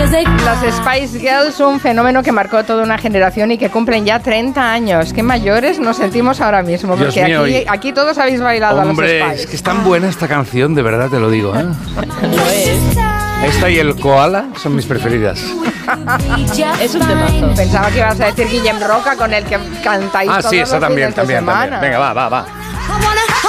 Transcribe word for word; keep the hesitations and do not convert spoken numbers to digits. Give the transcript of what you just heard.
Las Spice Girls, un fenómeno que marcó toda una generación y que cumplen ya treinta años. Qué mayores nos sentimos ahora mismo, porque Dios mío, aquí, y... aquí todos habéis bailado Hombre, a los Spice. es que es tan buena esta canción, de verdad te lo digo, ¿eh? Lo es. Esta y el Koala son mis preferidas. Es un temazo. Pensaba que ibas a decir Guillem Roca, con el que cantáis Ah, todos sí, esa los también, fines de también, semana. también. Venga, va, va, va.